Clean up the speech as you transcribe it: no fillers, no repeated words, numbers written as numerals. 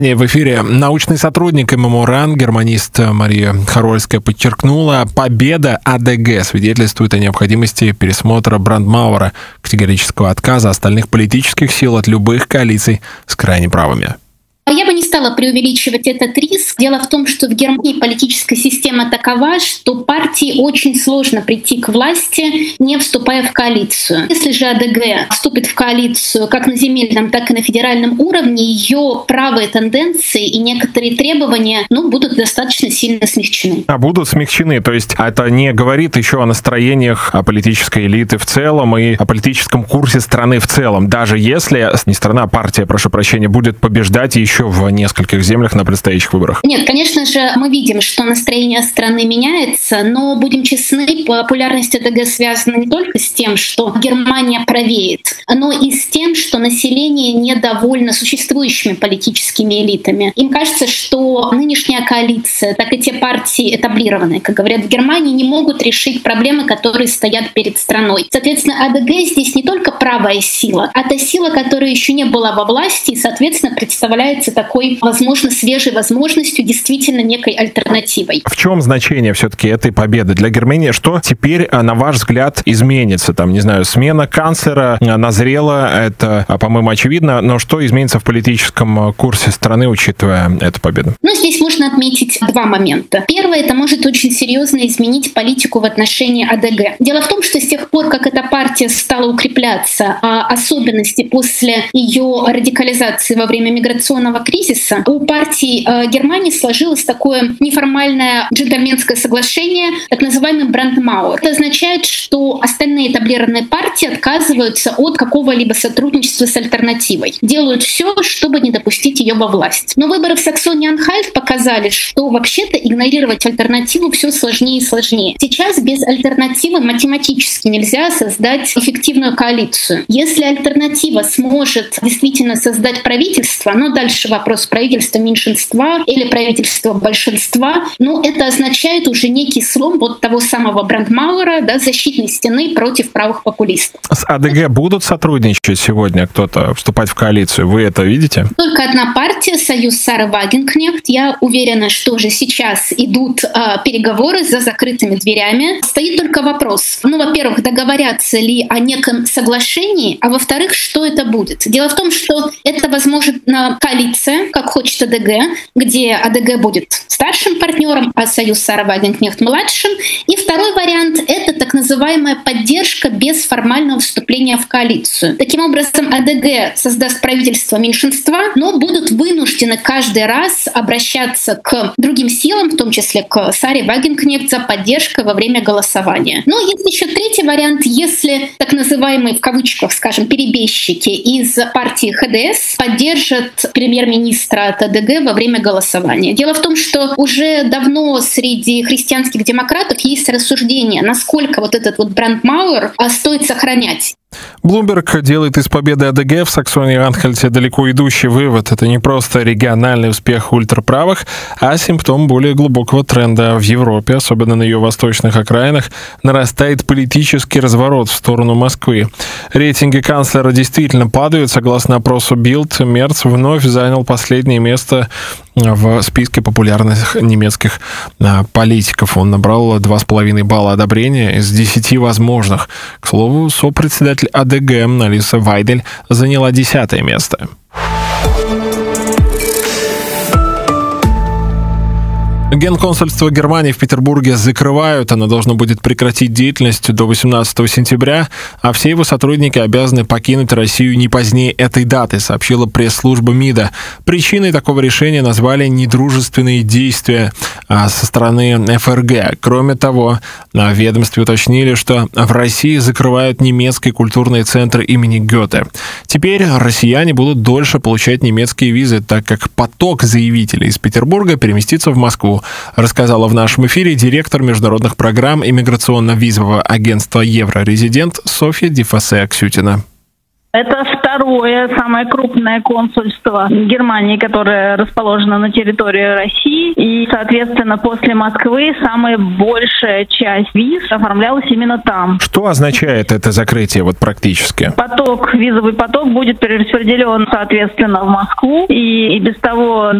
В эфире научный сотрудник ММО РАН, германист Мария Харольская подчеркнула, победа АДГ свидетельствует о необходимости пересмотра Брандмауэра, категорического отказа остальных политических сил от любых коалиций с крайне правыми. Я бы не стала преувеличивать этот риск. Дело в том, что в Германии политическая система такова, что партии очень сложно прийти к власти, не вступая в коалицию. Если же АДГ вступит в коалицию как на земельном, так и на федеральном уровне, ее правые тенденции и некоторые требования будут достаточно сильно смягчены. Будут смягчены, то есть это не говорит еще о настроениях политической элиты в целом и о политическом курсе страны в целом, даже если не страна, а партия, прошу прощения, будет побеждать еще в нескольких землях на предстоящих выборах? Нет, конечно же, мы видим, что настроение страны меняется, но, будем честны, популярность АДГ связана не только с тем, что Германия правеет, но и с тем, что население недовольно существующими политическими элитами. Им кажется, что нынешняя коалиция, так и те партии этаблированные, как говорят в Германии, не могут решить проблемы, которые стоят перед страной. Соответственно, АДГ здесь не только правая сила, а та сила, которая еще не была во власти и, соответственно, представляется такой, возможно, свежей возможностью, действительно некой альтернативой. В чем значение все-таки этой победы для Германии? Что теперь, на ваш взгляд, изменится? Там, не знаю, смена канцлера назрела, это, по-моему, очевидно, но что изменится в политическом курсе страны, учитывая эту победу? Здесь можно отметить два момента. Первое, это может очень серьезно изменить политику в отношении АДГ. Дело в том, что с тех пор, как эта партия стала укрепляться, особенности после ее радикализации во время миграционного кризиса, у партии Германии сложилось такое неформальное джентльменское соглашение, так называемый Брандмауэр. Это означает, что остальные этаблированные партии отказываются от какого-либо сотрудничества с альтернативой. Делают все, чтобы не допустить ее во власть. Но выборы в Саксонии-Анхальт показали, что вообще-то игнорировать альтернативу все сложнее и сложнее. Сейчас без альтернативы математически нельзя создать эффективную коалицию. Если альтернатива сможет действительно создать правительство, но дальше вопрос правительства меньшинства или правительства большинства, это означает уже некий слом того самого Брандмауэра, защитной стены против правых популистов. С АДГ будут сотрудничать сегодня кто-то, вступать в коалицию? Вы это видите? Только одна партия, союз Сары Вагенкнехт. Я уверена, что уже сейчас идут переговоры за закрытыми дверями. Стоит только вопрос. Во-первых, договорятся ли о неком соглашении, а во-вторых, что это будет? Дело в том, что это, возможно, коалиция, как хочет АДГ, где АДГ будет старшим партнером, а союз Сары Вагенкнехт младшим. И второй вариант — это так называемая поддержка без формального вступления в коалицию. Таким образом, АДГ создаст правительство меньшинства, но будут вынуждены каждый раз обращаться к другим силам, в том числе к Саре Вагенкнехт, за поддержкой во время голосования. Есть еще третий вариант, если так называемые, в кавычках, скажем, перебежчики из партии ХДС поддержат премьер-министра от АДГ во время голосования. Дело в том, что уже давно среди христианских демократов есть рассуждение, насколько этот Брандмауэр стоит сохранять. Блумберг делает из победы АДГ в Саксонии-Анхальте далеко идущий вывод. Это не просто региональный успех ультраправых, а симптом более глубокого тренда в Европе, особенно на ее восточных окраинах, нарастает политический разворот в сторону Москвы. Рейтинги канцлера действительно падают. Согласно опросу Bild, Мерц вновь занял последнее место в списке популярных немецких политиков. Он набрал 2,5 балла одобрения из 10 возможных. К слову, сопредседатель АДГ Алиса Вайдель заняла 10-е место. Генконсульство Германии в Петербурге закрывают. Оно должно будет прекратить деятельность до 18 сентября, а все его сотрудники обязаны покинуть Россию не позднее этой даты, сообщила пресс-служба МИДа. Причиной такого решения назвали недружественные действия со стороны ФРГ. Кроме того, в ведомстве уточнили, что в России закрывают немецкий культурный центр имени Гёте. Теперь россияне будут дольше получать немецкие визы, так как поток заявителей из Петербурга переместится в Москву, рассказала в нашем эфире директор международных программ иммиграционно-визового агентства «Еврорезидент» Софья Дефасе-Аксютина. Это второе, самое крупное консульство Германии, которое расположено на территории России. И, соответственно, после Москвы самая большая часть виз оформлялась именно там. Что означает это закрытие вот практически? Визовый поток будет перераспределен, соответственно, в Москву. И без того